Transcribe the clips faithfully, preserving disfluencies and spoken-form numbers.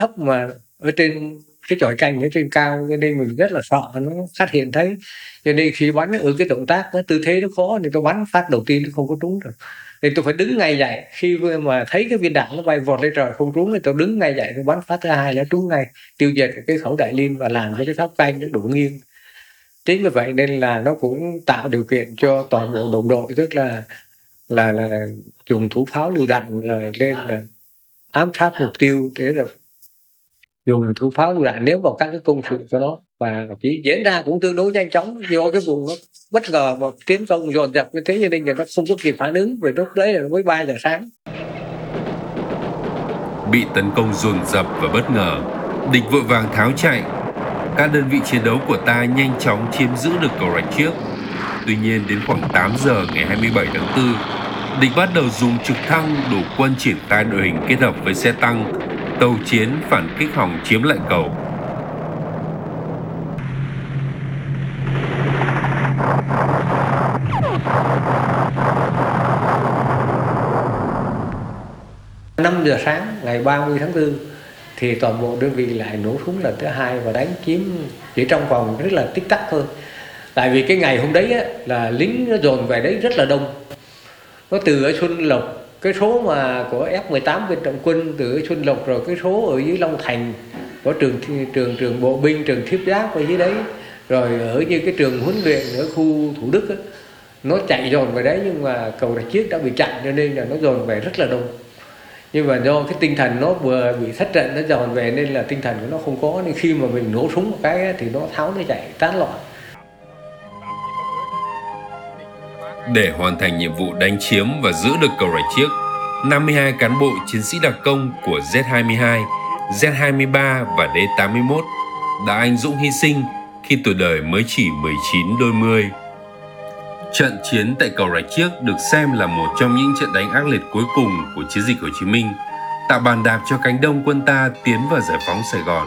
thấp mà ở trên cái chòi canh ở trên cao, cho nên mình rất là sợ nó phát hiện thấy. Cho nên khi bắn ở cái động tác nó tư thế nó khó thì tôi bắn phát đầu tiên nó không có trúng được, thì tôi phải đứng ngay dậy. Khi mà thấy cái viên đạn nó bay vọt lên trời không trúng thì tôi đứng ngay dậy, tôi bắn phát thứ hai nó trúng ngay, tiêu diệt cái khẩu đại liên và làm cho cái tháp canh nó đủ nghiêng. Chính vì vậy nên là nó cũng tạo điều kiện cho toàn bộ đồng đội, tức là là là dùng thủ pháo lựu đạn rồi lên là ám sát mục tiêu, thế rồi dùng thủ pháo lựu đạn ném vào các cái công sự cho nó, và chỉ diễn ra cũng tương đối nhanh chóng do cái vùng nó bất ngờ và tiến công dồn dập như thế, cho nên là nó không có kịp phản ứng, về lúc đấy là mới ba giờ sáng. Bị tấn công dồn dập và bất ngờ, địch vội vàng tháo chạy. Các đơn vị chiến đấu của ta nhanh chóng chiếm giữ được cầu rạch chiếc. Tuy nhiên đến khoảng tám giờ ngày hai mươi bảy tháng tư, địch bắt đầu dùng trực thăng đủ quân triển khai đội hình kết hợp với xe tăng, tàu chiến phản kích hòng chiếm lại cầu. năm giờ sáng ngày ba mươi tháng tư thì toàn bộ đơn vị lại nổ súng lần thứ hai và đánh chiếm chỉ trong vòng rất là tích tắc thôi. Tại vì cái ngày hôm đấy á, là lính nó dồn về đấy rất là đông. Nó từ ở Xuân Lộc, cái số mà của F mười tám bên trọng quân từ ở Xuân Lộc, rồi cái số ở dưới Long Thành có trường trường trường bộ binh, trường thiết giáp ở dưới đấy, rồi ở như cái trường huấn luyện ở khu Thủ Đức á, nó chạy dồn về đấy, nhưng mà cầu rạch chiếc đã bị chặn cho nên là nó dồn về rất là đông. Nhưng mà do cái tinh thần nó vừa bị thất trận, nó dồn về nên là tinh thần của nó không có, nên khi mà mình nổ súng một cái ấy, thì nó tháo nó chạy tán loạn. Để hoàn thành nhiệm vụ đánh chiếm và giữ được cầu rạch chiếc, năm mươi hai cán bộ chiến sĩ đặc công của Z hai mươi hai, Z hai mươi ba và D tám mươi mốt đã anh dũng hy sinh khi tuổi đời mới chỉ mười chín đôi mươi. Trận chiến tại cầu rạch chiếc được xem là một trong những trận đánh ác liệt cuối cùng của chiến dịch Hồ Chí Minh, tạo bàn đạp cho cánh đông quân ta tiến vào giải phóng Sài Gòn.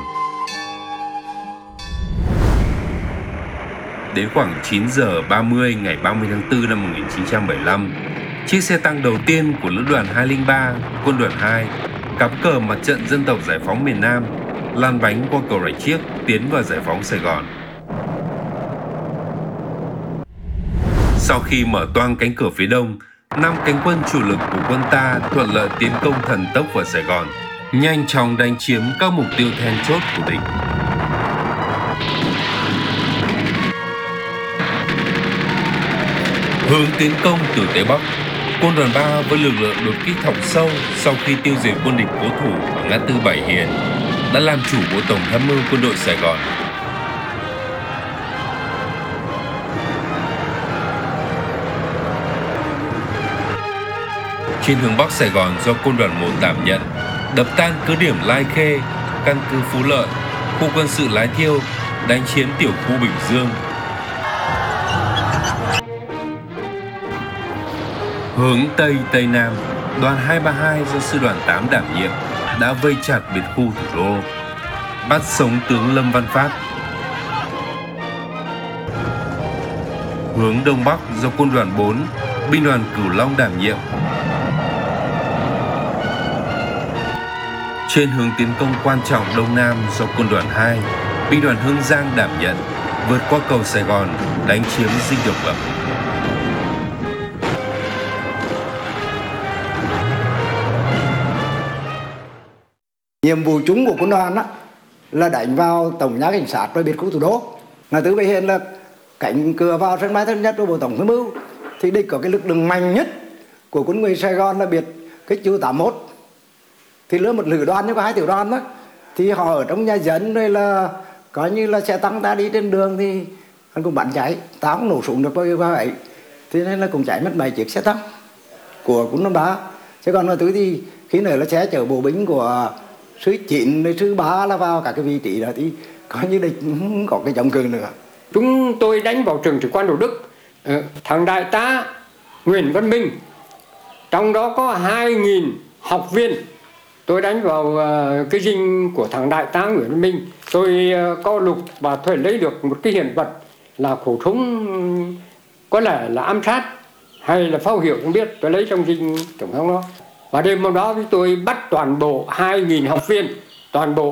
Đến khoảng chín giờ ba mươi ngày ba mươi tháng tư năm một nghìn chín trăm bảy mươi lăm, chiếc xe tăng đầu tiên của Lữ đoàn hai không ba, Quân đoàn hai, cắm cờ mặt trận dân tộc giải phóng miền Nam, lăn bánh qua cầu rạch chiếc tiến vào giải phóng Sài Gòn. Sau khi mở toang cánh cửa phía đông, năm cánh quân chủ lực của quân ta thuận lợi tiến công thần tốc vào Sài Gòn, nhanh chóng đánh chiếm các mục tiêu then chốt của địch. Hướng tiến công từ Tây Bắc, Quân đoàn ba với lực lượng đột kích thọc sâu sau khi tiêu diệt quân địch cố thủ ở ngã tư Bảy Hiền đã làm chủ bộ tổng tham mưu quân đội Sài Gòn. Trên hướng Bắc Sài Gòn do Quân đoàn một đảm nhận, đập tan cứ điểm Lai Khê, căn cứ Phú Lợi, khu quân sự Lái Thiêu, đánh chiếm tiểu khu Bình Dương. Hướng Tây Tây Nam, đoàn hai ba hai do sư đoàn tám đảm nhiệm đã vây chặt biệt khu thủ đô, bắt sống tướng Lâm Văn Phát. Hướng Đông Bắc do quân đoàn bốn, binh đoàn Cửu Long đảm nhiệm. Trên hướng tiến công quan trọng Đông Nam do quân đoàn hai, binh đoàn Hương Giang đảm nhận, vượt qua cầu Sài Gòn, đánh chiếm Dinh Độc Lập. Nhiệm vụ chung của quân đoàn đó là đánh vào tổng nhà cảnh sát và biệt khu thủ đô. Ngã tư Bảy Hiền là cánh cửa vào sân bay Tân Sơn Nhất của bộ tổng tham mưu, thì địch có cái lực lượng mạnh nhất của quân người Sài Gòn là biệt cái chu tám mốt, thì lứa một lữ đoàn như có hai tiểu đoàn đó, thì họ ở trong nhà dân rồi là coi như là xe tăng ta đi trên đường thì hắn cũng bắn cháy, ta không nổ súng được bao nhiêu vậy, thế nên là cũng cháy mất bảy chiếc xe tăng của quân đoàn ba. Chứ còn là thứ thì khi nữa là xe chở bộ binh của sư chín rồi sư ba là vào cả cái vị trí đó thì coi như địch không có cái chống cự nữa. Chúng tôi đánh vào trường sĩ quan Thủ Đức, thằng đại tá Nguyễn Văn Minh, trong đó có hai nghìn học viên. Tôi đánh vào cái dinh của thằng đại tá Nguyễn Văn Minh. Tôi có lục và tôi lấy được một cái hiện vật là khẩu súng, có lẽ là ám sát hay là pháo hiệu không biết, tôi lấy trong dinh tổng thống đó. Và đêm hôm đó tôi bắt toàn bộ hai nghìn học viên, toàn bộ